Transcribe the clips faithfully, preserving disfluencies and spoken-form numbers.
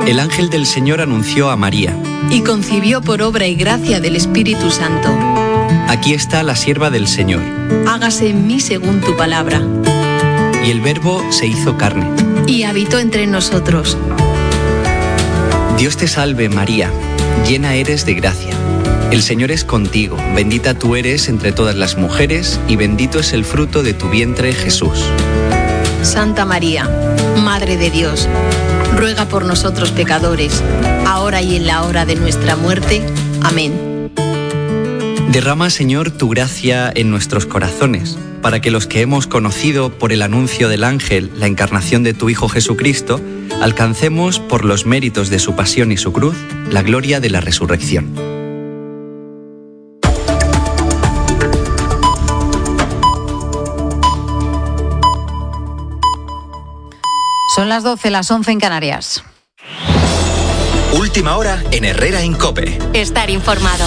El ángel del Señor anunció a María. Y concibió por obra y gracia del Espíritu Santo. Aquí está la sierva del Señor. Hágase en mí según tu palabra. Y el Verbo se hizo carne. Y habitó entre nosotros. Dios te salve, María, llena eres de gracia. El Señor es contigo, bendita tú eres entre todas las mujeres, y bendito es el fruto de tu vientre, Jesús. Santa María, Madre de Dios, ruega por nosotros pecadores, ahora y en la hora de nuestra muerte. Amén. Derrama, Señor, tu gracia en nuestros corazones, para que los que hemos conocido por el anuncio del ángel la encarnación de tu Hijo Jesucristo, alcancemos, por los méritos de su pasión y su cruz, la gloria de la resurrección. Son las doce, las once en Canarias. Última hora en Herrera en COPE. Estar informado.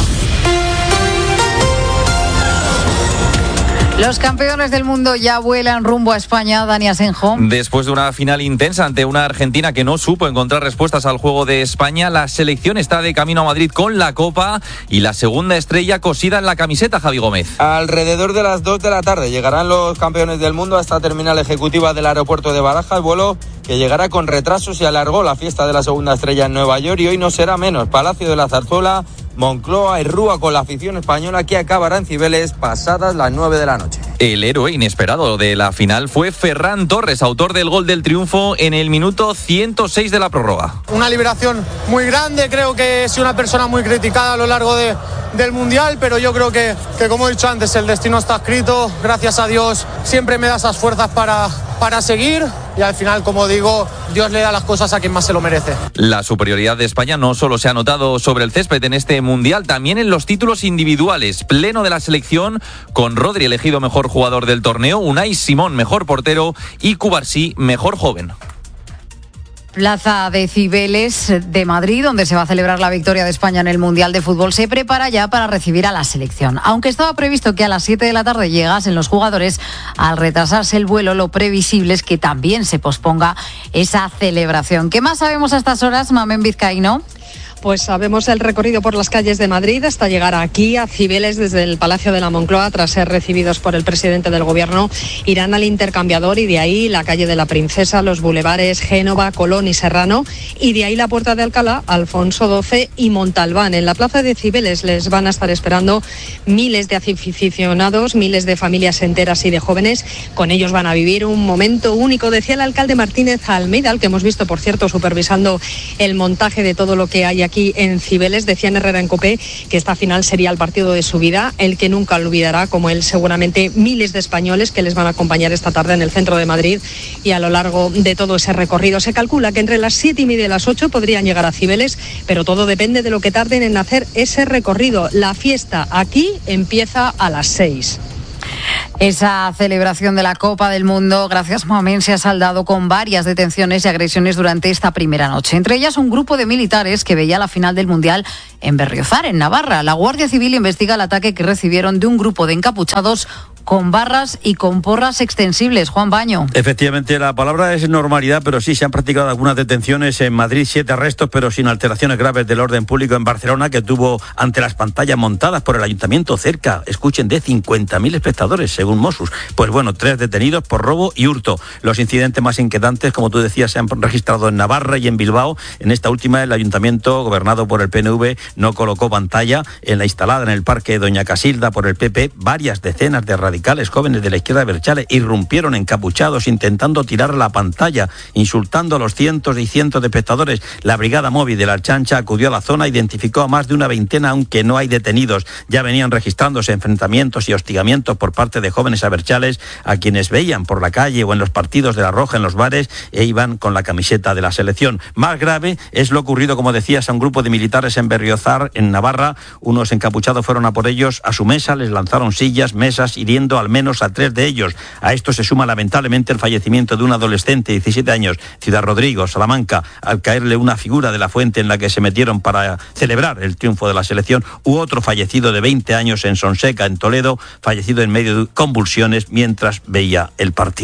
Los campeones del mundo ya vuelan rumbo a España, Dani Asenjo. Después de una final intensa ante una Argentina que no supo encontrar respuestas al juego de España, la selección está de camino a Madrid con la Copa y la segunda estrella cosida en la camiseta, Javi Gómez. Alrededor de las dos de la tarde llegarán los campeones del mundo a esta terminal ejecutiva del aeropuerto de Barajas, vuelo que llegará con retrasos y alargó la fiesta de la segunda estrella en Nueva York, y hoy no será menos. Palacio de la Zarzuela, Moncloa y Rúa con la afición española, que acabará en Cibeles pasadas las nueve de la noche. El héroe inesperado de la final fue Ferran Torres, autor del gol del triunfo en el minuto ciento seis de la prórroga. Una liberación muy grande, creo que he sido una persona muy criticada a lo largo de, del Mundial, pero yo creo que, que, como he dicho antes, el destino está escrito. Gracias a Dios siempre me da esas fuerzas para, para seguir, y al final, como digo, Dios le da las cosas a quien más se lo merece. La superioridad de España no solo se ha notado sobre el césped en este Mundial, también en los títulos individuales. Pleno de la selección, con Rodri elegido mejor jugador del torneo, Unai Simón mejor portero y Cubarsí mejor joven. Plaza de Cibeles de Madrid, donde se va a celebrar la victoria de España en el Mundial de Fútbol, se prepara ya para recibir a la selección. Aunque estaba previsto que a las siete de la tarde llegasen los jugadores, al retrasarse el vuelo, lo previsible es que también se posponga esa celebración. ¿Qué más sabemos a estas horas, Mamen Vizcaíno? Pues sabemos el recorrido por las calles de Madrid hasta llegar aquí a Cibeles desde el Palacio de la Moncloa. Tras ser recibidos por el presidente del Gobierno, irán al Intercambiador y de ahí la calle de la Princesa, los bulevares Génova, Colón y Serrano, y de ahí la Puerta de Alcalá, Alfonso doce y Montalbán. En la plaza de Cibeles les van a estar esperando miles de aficionados, miles de familias enteras y de jóvenes. Con ellos van a vivir un momento único, decía el alcalde Martínez Almeida, al que hemos visto, por cierto, supervisando el montaje de todo lo que hay aquí aquí en Cibeles. Decía en Herrera en COPE que esta final sería el partido de su vida, el que nunca olvidará, como él seguramente miles de españoles que les van a acompañar esta tarde en el centro de Madrid y a lo largo de todo ese recorrido. Se calcula que entre las siete y media y las ocho podrían llegar a Cibeles, pero todo depende de lo que tarden en hacer ese recorrido. La fiesta aquí empieza a las seis. Esa celebración de la Copa del Mundo, gracias Mohamed, se ha saldado con varias detenciones y agresiones durante esta primera noche. Entre ellas, un grupo de militares que veía la final del Mundial en Berriozar, en Navarra. La Guardia Civil investiga el ataque que recibieron de un grupo de encapuchados con barras y con porras extensibles. Juan Baño. Efectivamente, la palabra es normalidad, pero sí se han practicado algunas detenciones en Madrid, siete arrestos, pero sin alteraciones graves del orden público en Barcelona, que tuvo ante las pantallas montadas por el ayuntamiento cerca, escuchen, de cincuenta mil espectadores, según Mossos. Pues bueno, tres detenidos por robo y hurto. Los incidentes más inquietantes, como tú decías, se han registrado en Navarra y en Bilbao. En esta última, el ayuntamiento, gobernado por el P N V, no colocó pantalla. En la instalada en el Parque Doña Casilda por el P P, varias decenas de radicales jóvenes de la izquierda abertzale irrumpieron encapuchados intentando tirar la pantalla, insultando a los cientos y cientos de espectadores. La brigada móvil de la Ertzaintza acudió a la zona, identificó a más de una veintena, aunque no hay detenidos. Ya venían registrándose enfrentamientos y hostigamientos por parte de jóvenes abertzales a quienes veían por la calle o en los partidos de la Roja, en los bares, e iban con la camiseta de la selección. Más grave es lo ocurrido, como decías, a un grupo de militares en Berriozar, en Navarra. Unos encapuchados fueron a por ellos a su mesa, les lanzaron sillas, mesas, hiriendo al menos a tres de ellos. A esto se suma lamentablemente el fallecimiento de un adolescente de diecisiete años, Ciudad Rodrigo, Salamanca, al caerle una figura de la fuente en la que se metieron para celebrar el triunfo de la selección, u otro fallecido de veinte años en Sonseca, en Toledo, fallecido en medio de convulsiones mientras veía el partido.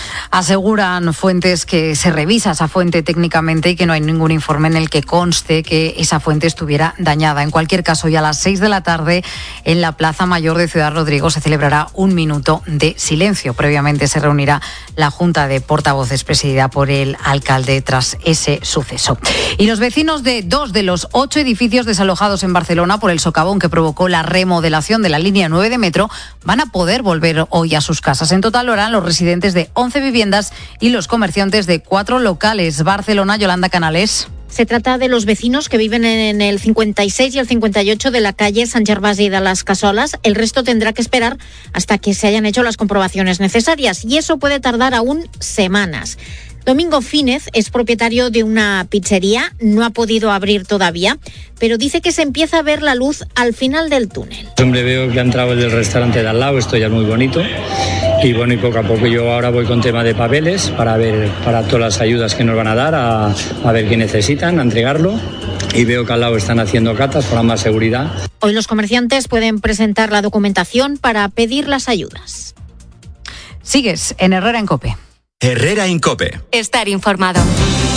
Aseguran fuentes que se revisa esa fuente técnicamente y que no hay ningún informe en el que conste que esa fuente estuviera dañada. En cualquier caso, ya a las seis de la tarde en la Plaza Mayor de Ciudad Rodrigo se celebrará un minuto de silencio. Previamente se reunirá la Junta de Portavoces presidida por el alcalde tras ese suceso. Y los vecinos de dos de los ocho edificios desalojados en Barcelona por el socavón que provocó la remodelación de la línea nueve de metro van a poder volver hoy a sus casas. En total lo harán los residentes de once viviendas y los comerciantes de cuatro locales. Barcelona, Yolanda Canales. Se trata de los vecinos que viven en el cincuenta y seis y el cincuenta y ocho de la calle Sant Gervasi de las Cassolas. El resto tendrá que esperar hasta que se hayan hecho las comprobaciones necesarias y eso puede tardar aún semanas. Domingo Fínez es propietario de una pizzería, no ha podido abrir todavía, pero dice que se empieza a ver la luz al final del túnel. Hombre, veo que ha entrado el del restaurante de al lado, esto ya es muy bonito. Y bueno, y poco a poco yo ahora voy con tema de papeles para ver, para todas las ayudas que nos van a dar, a, a ver qué necesitan, a entregarlo. Y veo que al lado están haciendo catas para más seguridad. Hoy los comerciantes pueden presentar la documentación para pedir las ayudas. Sigues en Herrera en COPE. Herrera en COPE. Estar informado.